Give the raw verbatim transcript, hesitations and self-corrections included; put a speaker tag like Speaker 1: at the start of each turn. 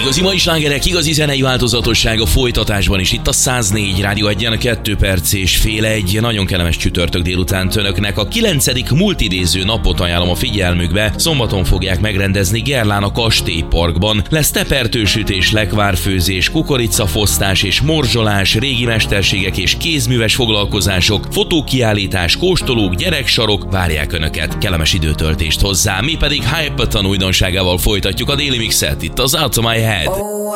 Speaker 1: Igazi mai slágerek, igazi zenei változatosság a folytatásban is. Itt a száz négy Rádió Egyen, kettő perc és fél egy. Nagyon kellemes csütörtök délután önöknek. A kilencedik multidéző napot ajánlom a figyelmükbe. Szombaton fogják megrendezni Gerlán a Kastélyparkban. Lesz tepertősütés, lekvárfőzés, kukoricafosztás és morzsolás, régi mesterségek és kézműves foglalkozások, fotókiállítás, kóstolók, gyereksarok várják önöket. Kellemes időtöltést hozzá. Mi pedig Hype újdonságával folytatjuk a déli mixet itt az Out of My Head.